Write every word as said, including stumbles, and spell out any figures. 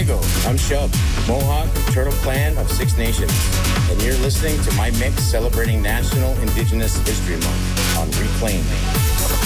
Amigo, I'm Shub, Mohawk Turtle Clan of Six Nations, and you're listening to my mix celebrating National Indigenous History Month on Reclaim.